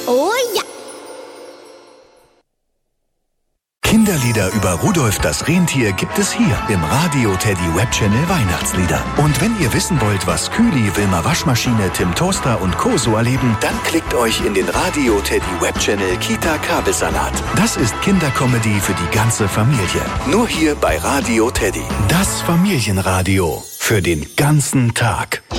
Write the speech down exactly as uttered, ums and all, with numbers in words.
Oh ja. Kinderlieder über Rudolf das Rentier gibt es hier im Radio Teddy Webchannel Weihnachtslieder. Und wenn ihr wissen wollt, was Kühli, Wilma Waschmaschine, Tim Toaster und Co. so erleben, dann klickt euch in den Radio Teddy Webchannel Kita Kabelsalat. Das ist Kindercomedy für die ganze Familie. Nur hier bei Radio Teddy. Das Familienradio für den ganzen Tag.